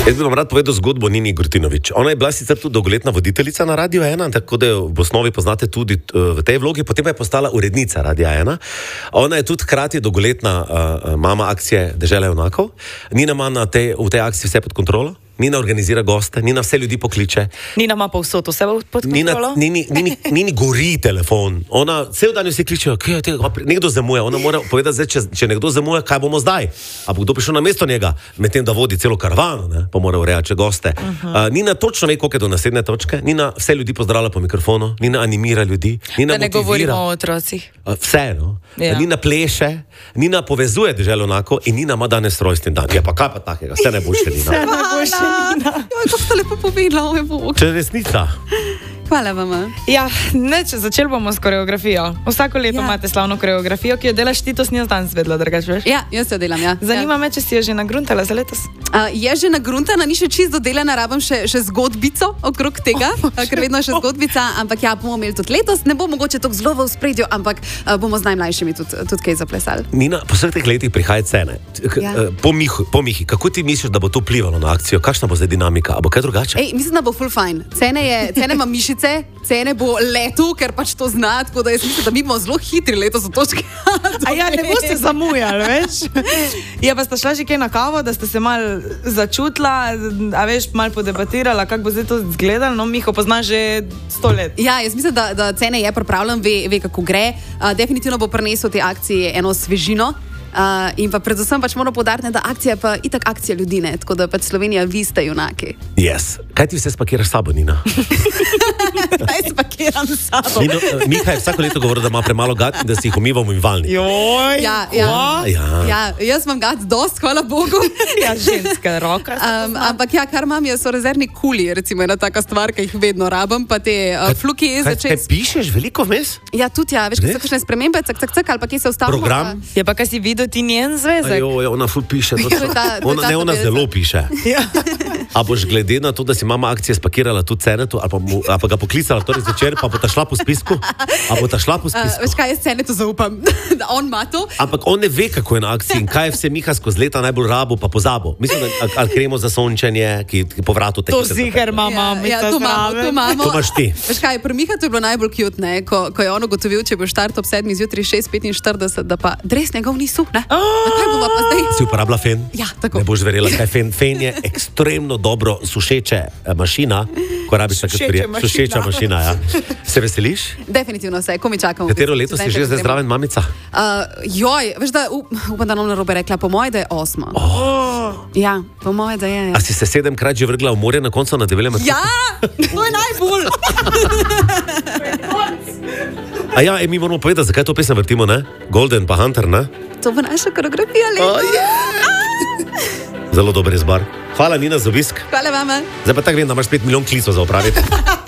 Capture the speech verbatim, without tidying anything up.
Jaz bi vam rad povedal zgodbo Nini Grutinović. Ona je bila sicer tudi dolgoletna voditeljica na Radio ena, tako da jo v osnovi poznate tudi v tej vlogi, potem pa je postala urednica Radia ena. Ona je tudi hkrati dolgoletna uh, mama akcije Dežela junakov. Nina ima na tej, v tej akciji vse pod kontrolo. Nina organizira goste, Nina vse ljudi pokliče. Nina ima povsod vse pod kontrolo. Nini, Nini, Nini gori telefon. Ona cel dan vsi kličejo, kaj je tega, nekdo zamuja. Ona mora povedati, zdaj, če, če nekdo zamuja, kaj bomo zdaj. A bo kdo prišel na mesto njega, medtem da vodi celo karavano, ne? Pa mora urejati goste. Uh -huh. uh, Nina točno ve, koliko je do naslednje točke. Nina vse ljudi pozdravlja po mikrofonu. Nina animira ljudi. Nina da ne motivira. Govorimo o otrocih. Uh, vse, no. Ja. Nina pleše, Nina povezuje Deželo junakov in Nina ima danes rojsten dan. Ja, pa kaj pa takega? Vse najboljše, Nina. Vse najboljše, Nina. Joj, kako ste lepo povedala, oj Bog. Če resnica. Hvala vam. Ja, neč, začeli bomo s koreografijo. Vsako leto Ja. imate slavno koreografijo, ki jo delaš ti, to si jaz danes vedela, drugače veš. Ja, jaz jo delam, ja. Zanima ja. me, če si jo že nagruntala za letos. Uh, je že nagruntana, ni še čisto dodelana, rabim še, še zgodbico okrog tega, Oh, uh, ker vedno je še zgodbica, ampak ja, bomo imeli tudi letos, ne bo mogoče tako zelo v spredju, ampak uh, bomo z najmlajšimi tudi, tudi kaj zaplesali. Nina, po vseh teh letih prihaja cene. K, Ja. ja. po, Mihu, po Mihi, kako ti misliš, da bo to vplivalo na akcijo? Kakšna bo zdaj dinamika? A bo kaj drugače? Ej, mislim, da bo full fine. Cene, je, cene ima mišice, cene bo letu, ker pač to zna, tako da jaz mislim, da mi bomo zelo hitri letos v točki. A ja, ne boste zamujali, veš? Ja, pa sta šla že kaj na kavo, da ste se mal začutila, a veš, mal podebatirala, kako bo zdaj to izgledalo, no, Miho pozna že sto let. Ja, jaz mislim, da, da cene je pripravljen, ve, ve kako gre. Uh, definitivno bo prinesel te akcije eno svežino. Uh, in pa predvsem pač moramo poudariti, da akcija je pa itak akcija ljudi, ne? Tako da pač Slovenija, vi ste junaki. Yes. Kaj ti vse spakiraš s sabo, Nina? Kaj spakiram s sabo? Nino, Miha je vsako leto govoril, da ima premalo gat in da si jih umiva v umivalniku. Joj, Ja, ja. Ja. Ja, jaz imam gat dost, hvala Bogu. ja, ženska roka. Um, ampak ja, kar imam, je so rezervni kuli, recimo ena taka stvar, ki jih vedno rabim, pa te uh, fluki Kaj, kaj začes. pišeš veliko vmes? Ja, tudi ja, veš, kaj Res? so kakšne spremembe, cak, cak, cak, ali pa kje se ustavimo. Program? Je pa, kaj si videl ti njen zvezek? Ajo, ja, ona ful piše. To, To je ta- to je ona, ta ne, ona tabelica. zelo piše. Ja. A boš glede na to, da si mama akcije spakirala tudi cenetu, ali pa, mu, ali pa ga poklicala torej zvečer, pa bo ta šla po spisku? A bo ta šla po Uh, spisku? veš kaj, jaz cene to zaupam, da on ima to. Ampak on ne ve, kako je na akciji in kaj je vse Miha skozi leta najbolj rabo, pa pozabo. Mislim, da ali- ali kremo za sončenje, ki, ki po vratu teče. To ziher mama, ja, ja, to imamo, to imamo. To imaš ti. Veš kaj, pri Miha to je bilo najbolj cute, ne, ko, ko je on ugotovil, če bo štart ob sedmih zjutraj šest petinštirideset, da pa dres njegov ni suh, ne? Na kaj bova pa zdaj? Si uporabila fen? Ja, tako. Ne boš verjela, kaj fen. Fen je ekstremno dobro sušeče eh, mašina, ko rabiš takrat Sušeča prije. mašina. Sušeča mašina, ja. Se veseliš? Definitivno se, ko mi čakamo. Katero leto si že zdaj zraven mamica? Uh, joj, veš da, up, upam, da nam narobe rekla, po moje, da je osma. Oh. Ja, po moje, da je. A si se sedemkrat že vrgla v morje na koncu na debelem otoku? Ja, to je najbolj. A ja, e, mi moramo povedati, zakaj to pesem vrtimo, ne? Golden pa Hunter, ne? To bo naša koreografija, le. Oh, yeah. Zelo dober izbor. Hvala, Nina, za obisk. Hvala vama. Zdaj pa tako vem, da imaš pet milijon klicov za opraviti.